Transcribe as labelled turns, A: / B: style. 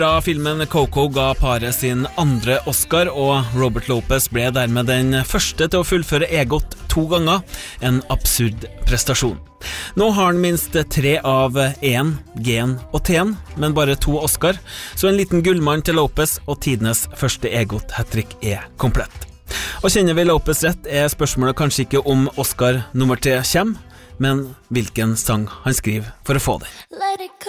A: Da filmen Coco ga paret sin andre Oscar, og Robert Lopez ble dermed den første til å fullføre EGOT 2 ganger, en absurd prestasjon. Nå har han minst 3 av 1, G-en og T-en, men bare 2 Oscar, så en liten gullmann til Lopez og tidenes første EGOT-hattrick er komplett. Og kjenner vi Lopez rett, er spørsmålet kanskje ikke om Oscar nummer 3 kommer, men hvilken sang han skriver for å få det.